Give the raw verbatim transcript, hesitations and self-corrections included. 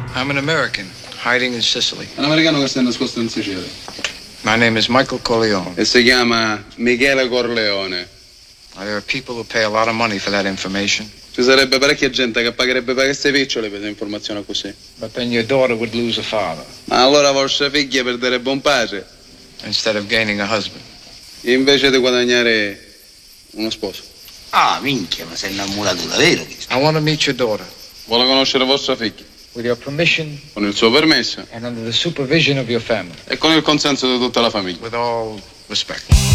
I'm an American, hiding in Sicily. Un americano che si è nascosto in Sicilia. My name is Michael Corleone. E si chiama Michele Corleone. Now, there are people who pay a lot of money for that information. Ci sarebbe parecchia gente che pagherebbe per queste picciole per informazioni così. But then your daughter would lose a father. Ma allora vostra figlia perderebbe un padre. Instead of gaining a husband. Invece di guadagnare uno sposo. Ah, minchia, ma sei innamorato davvero? I want to meet your daughter. Vuole conoscere vostra figlia. With your permission. Con il suo permesso. And under the supervision of your family. E con il consenso di tutta la famiglia. With all respect.